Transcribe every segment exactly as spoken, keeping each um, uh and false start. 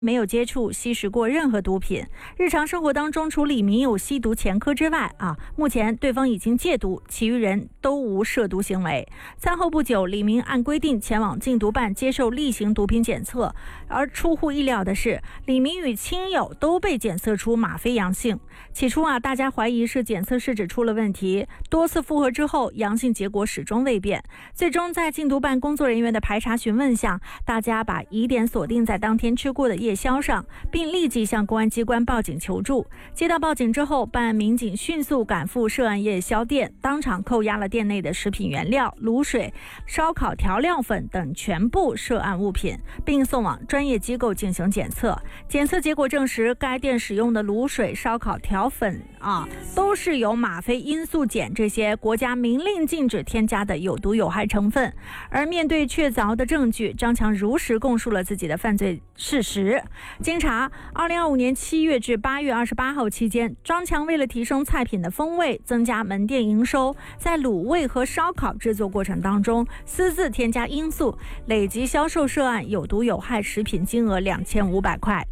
没有接触吸食过任何毒品，日常生活当中除李明有吸毒前科之外啊，目前对方已经戒毒，其余人都无涉毒行为。餐后不久，李明按规定前往禁毒办接受例行毒品检测，而出乎意料的是，李明与亲友都被检测出吗啡阳性。起初啊，大家怀疑是检测试纸出了问题，多次复核之后，阳性结果始终未变。最终在禁毒办工作人员的排查询问下，大家把疑点锁定在当天吃过的夜宵上，并立即向公安机关报警求助。接到报警之后，办案民警迅速赶赴涉案夜宵店，当场扣押了店内的食品原料、卤水、烧烤调料粉等全部涉案物品，并送往专业机构进行检测。检测结果证实，该店使用的卤水、烧烤调粉啊，都是由吗啡、罂粟碱这些国家明令禁止添加的有毒有害成分。而面对确凿的证据，张强如实供述了自己的犯罪事实。经查，二零二五年七月至八月二十八号期间，张强为了提升菜品的风味，增加门店营收，在卤味和烧烤制作过程当中私自添加罂粟，累计销售涉案有毒有害食品金额两千五百块。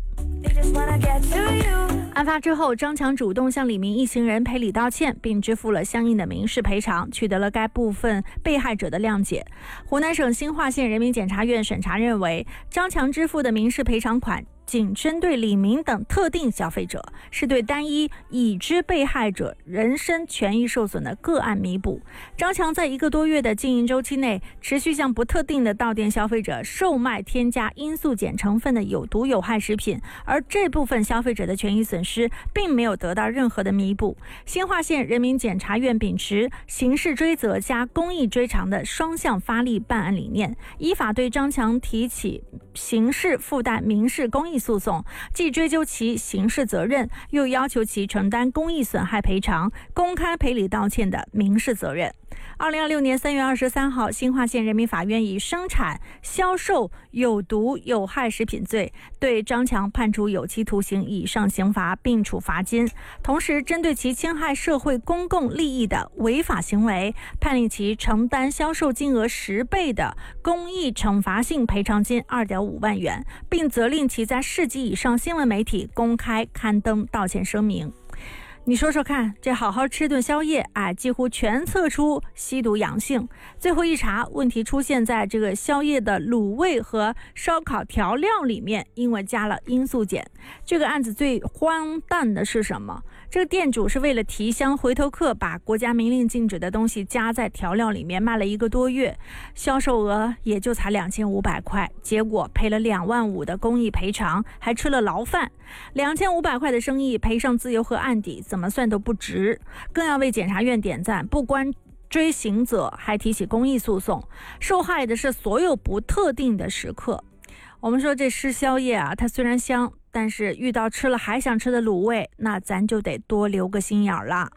案发之后，张强主动向李明一行人赔礼道歉，并支付了相应的民事赔偿，取得了该部分被害者的谅解。湖南省新化县人民检察院审查认为，张强支付的民事赔偿款仅针对李明等特定消费者，是对单一已知被害者人身权益受损的个案弥补。张强在一个多月的经营周期内，持续向不特定的到店消费者售卖添加罂粟碱成分的有毒有害食品，而这部分消费者的权益损失并没有得到任何的弥补。新化县人民检察院秉持刑事追责加公益追偿的双向发力办案理念，依法对张强提起刑事附带民事公益诉讼，既追究其刑事责任，又要求其承担公益损害赔偿、公开赔礼道歉的民事责任。二零二六年三月二十三号，新化县人民法院以生产、销售有毒有害食品罪，对张强判处有期徒刑以上刑罚，并处罚金。同时，针对其侵害社会公共利益的违法行为，判令其承担销售金额十倍的公益惩罚性赔偿金二点五万元，并责令其在市级以上新闻媒体公开刊登道歉声明。你说说看，这好好吃顿宵夜，哎，几乎全测出吸毒阳性。最后一查，问题出现在这个宵夜的卤味和烧烤调料里面，因为加了罂粟碱。这个案子最荒诞的是什么？这个店主是为了提香回头客，把国家明令禁止的东西加在调料里面，卖了一个多月，销售额也就才两千五百块，结果赔了两万五的公益赔偿，还吃了牢饭。两千五百块的生意赔上自由和案底，怎么算都不值。更要为检察院点赞，不光追刑责，还提起公益诉讼，受害的是所有不特定的食客。我们说这吃宵夜啊，它虽然香，但是遇到吃了还想吃的卤味，那咱就得多留个心眼儿了。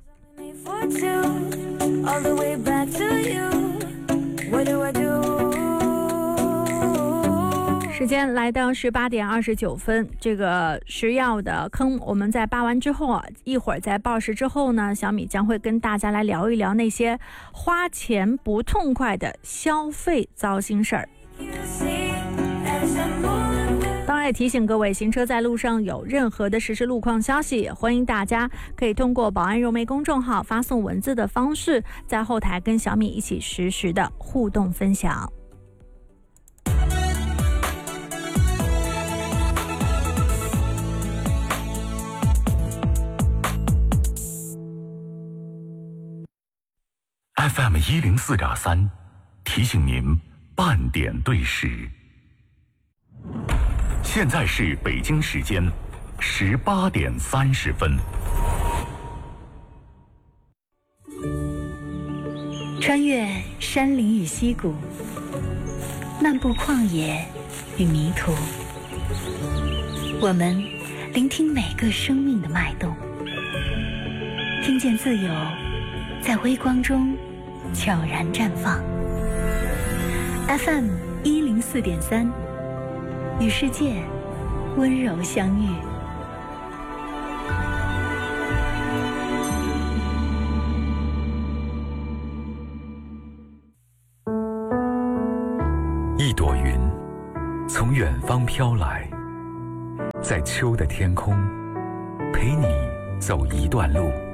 时间来到十八点二十九分，这个食药的坑我们在扒完之后啊，一会儿在报时之后呢，小米将会跟大家来聊一聊那些花钱不痛快的消费糟心事儿。当然也提醒各位，行车在路上有任何的实时路况消息，欢迎大家可以通过保安柔媒公众号发送文字的方式，在后台跟小米一起实时的互动分享。 F M 一零四点三提醒您半点对时。现在是北京时间十八点三十分。 穿越山林与溪谷，漫步旷野与迷途，我们聆听每个生命的脉动，听见自由在微光中悄然绽放。 F M 一零四点三，与世界温柔相遇。 一朵云从远方飘来， 在秋的天空，陪你走一段路。